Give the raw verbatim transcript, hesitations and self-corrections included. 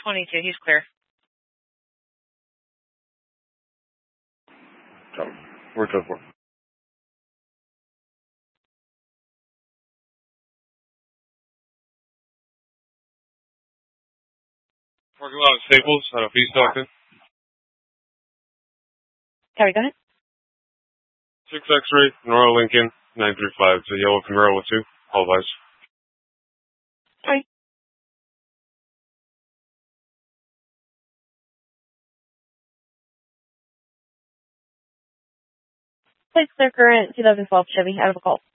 twenty-two. He's clear. We're ten four. Parking lot of Staples out of East Stockton. Sorry, go ahead. Six X-ray, Nora Lincoln, nine three five. It's a yellow Camaro with two. All advice. Sorry. Please clear current two thousand twelve Chevy out of a call.